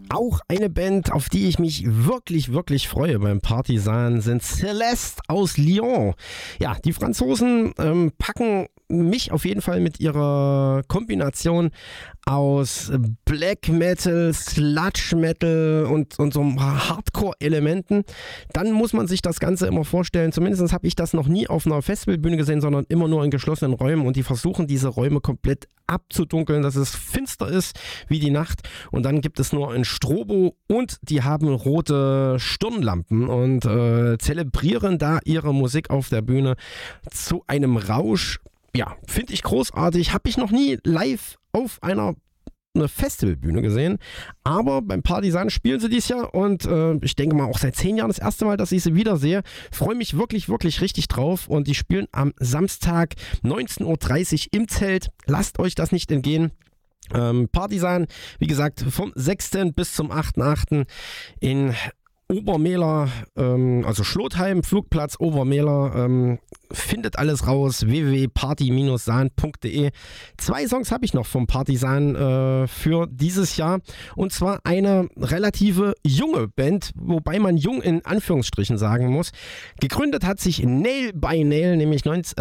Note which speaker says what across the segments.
Speaker 1: Auch eine Band, auf die ich mich wirklich, wirklich freue beim Partisan, sind Celeste aus Lyon. Ja, die Franzosen packen mich auf jeden Fall mit ihrer Kombination aus Black Metal, Sludge Metal und so Hardcore-Elementen. Dann muss man sich das Ganze immer vorstellen, zumindest habe ich das noch nie auf einer Festivalbühne gesehen, sondern immer nur in geschlossenen Räumen, und die versuchen diese Räume komplett abzudunkeln, dass es finster ist wie die Nacht, und dann gibt es nur ein Strobo und die haben rote Stirnlampen und zelebrieren da ihre Musik auf der Bühne zu einem Rausch. Ja, finde ich großartig. Habe ich noch nie live auf einer Festivalbühne gesehen. Aber beim Partisan spielen sie dieses Jahr und ich denke mal auch seit 10 Jahren das erste Mal, dass ich sie wiedersehe. Freue mich wirklich, wirklich richtig drauf, und die spielen am Samstag 19.30 Uhr im Zelt. Lasst euch das nicht entgehen. Partisan, wie gesagt, vom 6. bis zum 8.8. in Obermehler, also Schlotheim, Flugplatz Obermehler, findet alles raus, www.party-sahn.de. 2 Songs habe ich noch vom Partisan für dieses Jahr, und zwar eine relative junge Band, wobei man jung in Anführungsstrichen sagen muss. Gegründet hat sich Nail by Nail, nämlich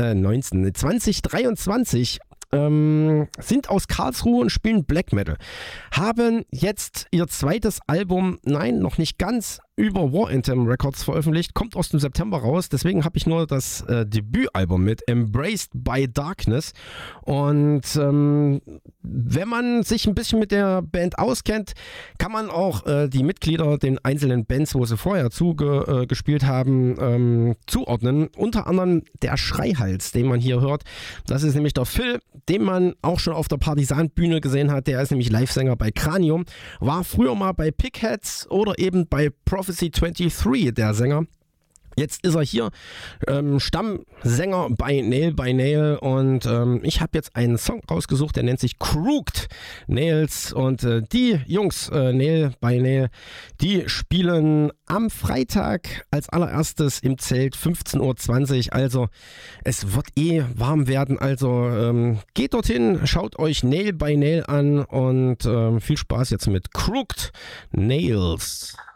Speaker 1: 2023, sind aus Karlsruhe und spielen Black Metal. Haben jetzt ihr zweites Album, nein, noch nicht ganz, über War Anthem Records veröffentlicht, kommt aus dem September raus, deswegen habe ich nur das Debütalbum mit, Embraced by Darkness, und wenn man sich ein bisschen mit der Band auskennt, kann man auch die Mitglieder den einzelnen Bands, wo sie vorher gespielt haben, zuordnen, unter anderem der Schreihals, den man hier hört. Das ist nämlich der Phil, den man auch schon auf der Partisan-Bühne gesehen hat. Der ist nämlich Livesänger bei Cranium, war früher mal bei Pickheads oder eben bei Prophecy 23, der Sänger. Jetzt ist er hier Stammsänger bei Nail by Nail, und ich habe jetzt einen Song rausgesucht, der nennt sich Crooked Nails, und die Jungs Nail by Nail, die spielen am Freitag als allererstes im Zelt 15.20 Uhr, also es wird warm werden, also geht dorthin, schaut euch Nail by Nail an, und viel Spaß jetzt mit Crooked Nails.